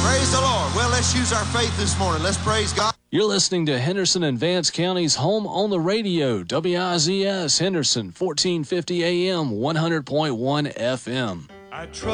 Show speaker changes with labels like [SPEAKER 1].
[SPEAKER 1] Praise the Lord. Well, let's use our faith this morning. Let's praise God.
[SPEAKER 2] You're listening to Henderson and Vance County's home on the radio, WIZS Henderson, 1450 AM, 100.1 FM.
[SPEAKER 1] I trust